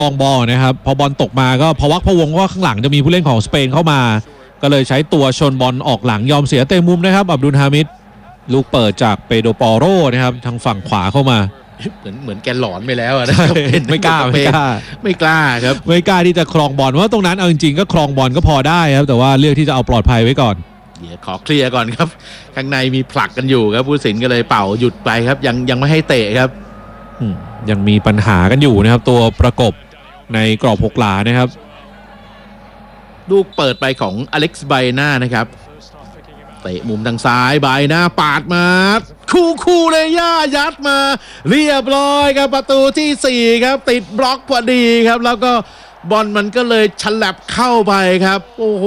กองบอลนะครับพอบอลตกมาก็พวักพวงว่าข้างหลังจะมีผู้เล่นของสเปนเข้ามาก็เลยใช้ตัวชนบอลออกหลังยอมเสียเตะมุมนะครับอับดุลฮามิดลูกเปิดจากเปโดปอโรนะครับทางฝั่งขวาเข้ามาเหมือนแกหลอนไปแล้วนะไม่กล้าครับไม่กล้าที่จะครองบอลเพราะตรงนั้นเอาจริงๆก็ครองบอลก็พอได้ครับแต่ว่าเลือกที่จะเอาปลอดภัยไว้ก่อนเดี๋ยวขอเคลียร์ก่อนครับข้างในมีผลักกันอยู่ครับผู้ตัดสินก็เลยเป่าหยุดไปครับยังไม่ให้เตะครับยังมีปัญหากันอยู่นะครับตัวประกบในกรอบ6 หลานะครับลูกเปิดไปของอเล็กซ์ไบน่านะครับเตะมุมทางซ้ายไบน่าปาดมาคูเลยย่ายัดมาเรียบร้อยครับประตูที่4ครับติดบล็อกพอดีครับแล้วก็บอลมันก็เลยฉลับเข้าไปครับโอ้โห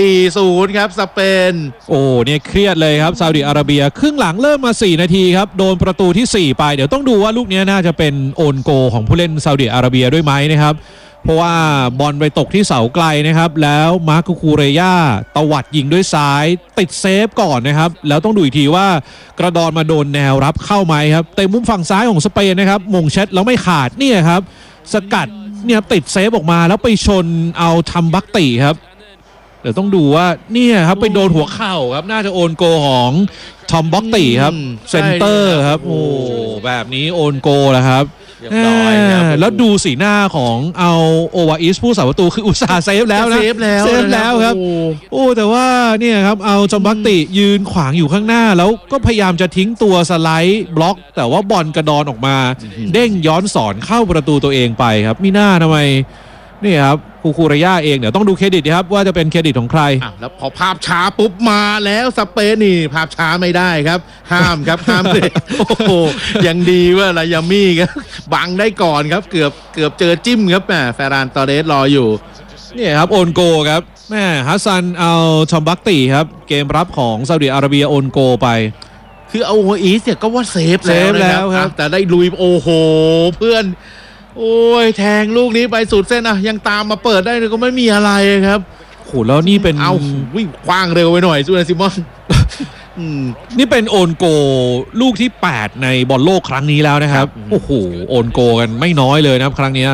4-0 ครับสเปนเนี่ยเครียดเลยครับซาอุดิอาระเบียครึ่งหลังเริ่มมา4 นาทีครับโดนประตูที่4ไปเดี๋ยวต้องดูว่าลูกนี้น่าจะเป็นโอนโกของผู้เล่นซาอุดิอาระเบียด้วยไหมนะครับเพราะว่าบอลไปตกที่เสาไกลนะครับแล้วมาร์คูคูเรย่าตวัดยิงด้วยซ้ายติดเซฟก่อนนะครับแล้วต้องดูอีกทีว่ากระดอนมาโดนแนวรับเข้าไหมครับเตะมุมฝั่งซ้ายของสเปนนะครับมงเช็ดแล้วไม่ขาดเนี่ยครับสกัดเนี่ยติดเซฟออกมาแล้วไปชนเอาทำบักติครับเดี๋ยวต้องดูว่าเนี่ยครับไปโดนหัวเข่าครับน่าจะโอนโกของทอมบักติครับเซนเตอร์ครับแบบนี้โอนโกแล้วครับแล้วดูสีหน้าของเอาโอวาอิสผู้สาประตูคืออุตส่าห์เซฟแล้วนะเซฟแล้วครับแต่ว่าเนี่ยครับเอาจอมบักติยืนขวางอยู่ข้างหน้าแล้วก็พยายามจะทิ้งตัวสไลด์บล็อกแต่ว่าบอลกระดอนออกมาเด้งย้อนสอนเข้าประตูตัวเองไปครับมิน่าทำไมนี่ครับคูเรย่าเองเดี๋ยวต้องดูเครดิตครับว่าจะเป็นเครดิตของใครแล้วพอภาพช้าปุ๊บมาแล้วสเปนนี่ภาพช้าไม่ได้ครับห้ามเลยยังดีว่าลายามี่ครับบังได้ก่อนครับเกือบเจอจิ้มครับแหมเฟรานตอเรสรออยู่นี่ครับโอนโกครับแม่ฮัสซันเอาชอมบักติครับเกมรับของซาอุดิอาระเบียโอนโกไปคือเอาอีสเนี่ยก็ว่าเซฟแล้วครับแต่ได้ลุยโอ้โหเพื่อนแทงลูกนี้ไปสุดเส้นยังตามมาเปิดได้ก็ไม่มีอะไรครับแล้วนี่เป็นวิ่งคว้างเร็วไปหน่อยซูเนซิมอนนี่เป็นโอนโกลูกที่8ในบอลโลกครั้งนี้แล้วนะครับโอนโกกันไม่น้อยเลยนะครับครั้งนี้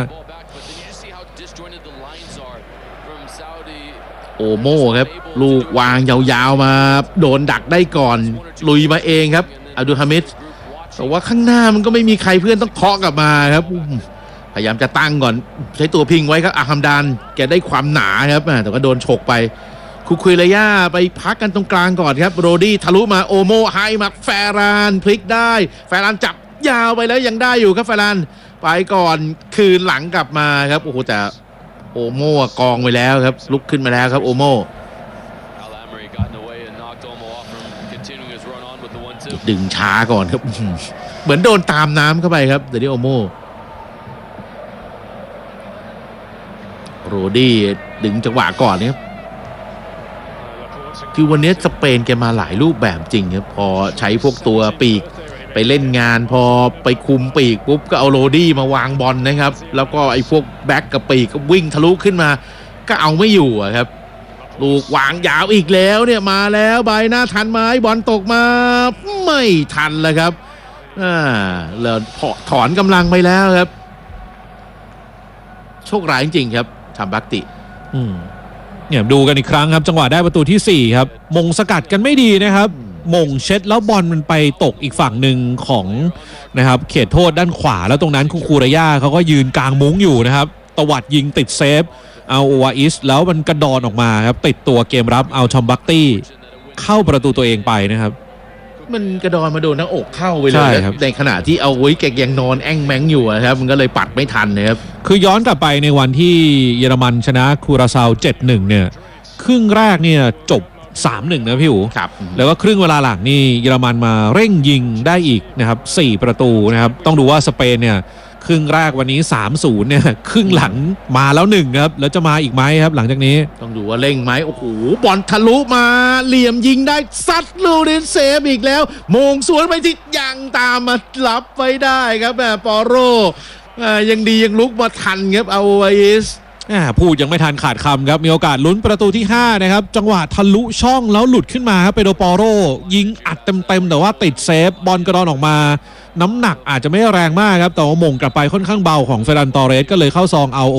โอโม่ครับลูกวางยาวๆมาโดนดักได้ก่อนลุยมาเองครับอับดุลฮามิดแต่ว่าข้างหน้ามันก็ไม่มีใครเพื่อนต้องเคาะกลับมาครับพยายามจะตั้งก่อนใช้ตัวพิงไว้ครับอาฮัมดานแกได้ความหนาครับแต่ก็โดนฉกไปคุคุยระยะไปพักกันตรงกลางก่อนครับโรดี้ทะลุมาโอโมไฮมาแฟรานพลิกได้แฟรานจับยาวไปแล้วยังได้อยู่ครับแฟรานไปก่อนคืนหลังกลับมาครับแต่โอโมกองไปแล้วครับลุกขึ้นมาแล้วครับโอโมดึงช้าก่อนครับเหมือนโดนตามน้ำเข้าไปครับเดนิโอโมโรดี้ดึงจังหวะก่อนครับคือวันนี้สเปนแกมาหลายรูปแบบจริงครับพอใช้พวกตัวปีกไปเล่นงานพอไปคุมปีกปุ๊บก็เอาโรดี้มาวางบอลนะครับแล้วก็ไอ้พวกแบ็กกับปีกก็วิ่งทะลุขึ้นมาก็เอาไม่อยู่ครับลูกวางยาวอีกแล้วเนี่ยมาแล้วใบหน้าทันไหมบอลตกมาไม่ทันเลยครับแล้วถอนกำลังไปแล้วครับโชคร้ายจริงๆครับทำบักติเนี่ยดูกันอีกครั้งครับจังหวะได้ประตูที่4ครับมงสกัดกันไม่ดีนะครับมงเช็ดแล้วบอลมันไปตกอีกฝั่งหนึ่งของนะครับเขตโทษด้านขวาแล้วตรงนั้นคูเรย่าเขาก็ยืนกลางมุ้งอยู่นะครับตวัดยิงติดเซฟเอาโอวาอิสแล้วมันกระดอนออกมาครับติดตัวเกมรับเอาชอมบักตี้เข้าประตูตัวเองไปนะครับมันกระดอนมาโดนหน้าอกเข้าไปเลยครับในขณะที่เอาไว้แกยังนอนแอ่งแมงอยู่ครับมันก็เลยปัดไม่ทันนะครับคือย้อนกลับไปในวันที่เยอรมันชนะคูราซาว 7-1 เนี่ยครึ่งแรกเนี่ยจบ 3-1 นะพี่อู๋แล้วก็ครึ่งเวลาหลังนี่เยอรมันมาเร่งยิงได้อีกนะครับ4 ประตูนะครับต้องดูว่าสเปนเนี่ยครึ่งแรกวันนี้ 3-0 เนี่ยครึ่งหลังมาแล้ว1ครับแล้วจะมาอีกไหมครับหลังจากนี้ต้องดูว่าเร่งไหมโอ้โหบอลทะลุมาเหลี่ยมยิงได้ซัดลูดินเซฟอีกแล้วมงสวนไปที่ยังตามมารับไว้ได้ครับแบบปอโรยังดียังลุกมาทันครับเอาไวสพูดยังไม่ทันขาดคำครับมีโอกาสลุ้นประตูที่5นะครับจังหวะทะลุช่องแล้วหลุดขึ้นมาครับเปโดปอโรยิงอัดเต็มแต่ว่าติดเซฟบอลกระดอนออกมาน้ำหนักอาจจะไม่แรงมากครับแต่ว่าหม่งกลับไปค่อนข้างเบาของเฟรันตอเรสก็เลยเข้าซองเอา